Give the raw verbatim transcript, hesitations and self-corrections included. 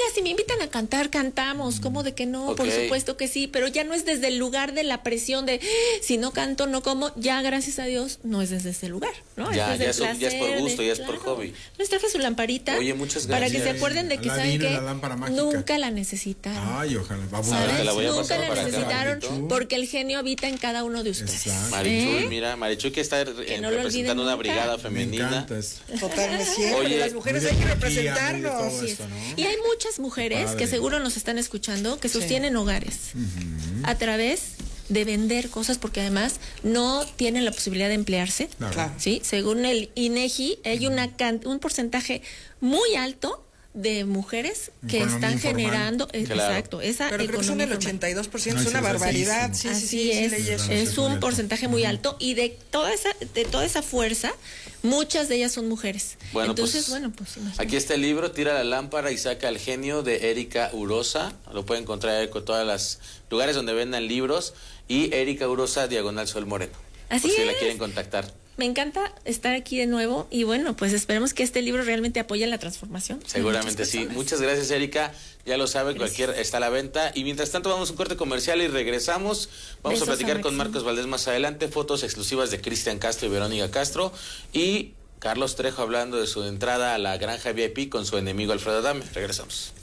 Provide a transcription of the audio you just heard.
si me invitan a cantar, cantamos, ¿cómo de que no? Okay. Por supuesto que sí, pero ya no es desde el lugar de la presión de si no canto, no como, ya gracias a Dios, no es desde ese lugar, ¿no? Ya, es, ya, es, placer, ya es por gusto, de, ya es claro. por hobby. Les traje su lamparita. Oye, muchas Para gracias. que se acuerden de que saben que nunca la necesitaron. Ay, ojalá, vamos a ver. La voy a nunca la para necesitaron acá, porque el genio habita en cada uno de ustedes. Exacto. Marichuy, ¿Eh? mira, Marichuy que está que no representando una nunca. brigada femenina. Totalmente siempre. Oye, las mujeres hay que representarnos. Esto, ¿no? Y hay muchas mujeres que seguro nos están escuchando que sostienen sí. hogares uh-huh. a través de vender cosas porque además no tienen la posibilidad de emplearse. Claro. ¿Sí? Según el INEGI hay una un porcentaje muy alto de mujeres que economía están informal. generando claro. exacto esa pero creo que son el ochenta y dos por ciento, no, es una barbaridad. Sí, Así sí, es, sí, es, es un porcentaje muy alto y de toda esa de toda esa fuerza muchas de ellas son mujeres. Bueno, entonces pues, bueno pues imagínate. Aquí está el libro Tira la lámpara y saca al genio de Erika Urosa. Lo pueden encontrar con todos los lugares donde vendan libros y Erika Urosa diagonal Sol Moreno. Así por si es. la quieren contactar. Me encanta estar aquí de nuevo y bueno, pues esperemos que este libro realmente apoye la transformación. Seguramente sí. Muchas gracias, Erika. Ya lo saben, gracias. Cualquier está a la venta. Y mientras tanto vamos a un corte comercial y regresamos. Vamos Besos a platicar a con Marcos Valdés más adelante. Fotos exclusivas de Cristian Castro y Verónica Castro. Y Carlos Trejo hablando de su entrada a la granja V I P con su enemigo Alfredo Adame. Regresamos.